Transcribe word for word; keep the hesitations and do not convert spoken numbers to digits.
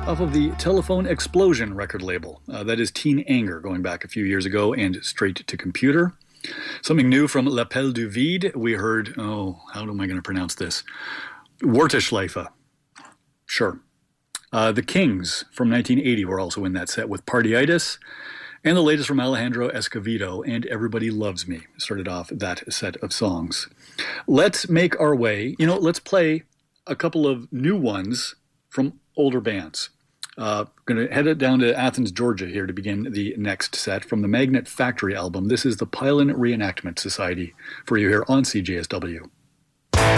off of the Telephone Explosion record label. Uh, that is Teen Anger, going back a few years ago, and Straight to Computer. Something new from L'Appel du Vide. We heard, oh, how am I going to pronounce this? Warteschleife. Sure. Uh, the Kings from nineteen eighty were also in that set with Partyitis. And the latest from Alejandro Escovedo, and Everybody Loves Me, started off that set of songs. Let's make our way, you know, let's play a couple of new ones from older bands. Uh, going to head it down to Athens, Georgia here to begin the next set from the Magnet Factory album. This is the Pylon Reenactment Society for you here on C J S W.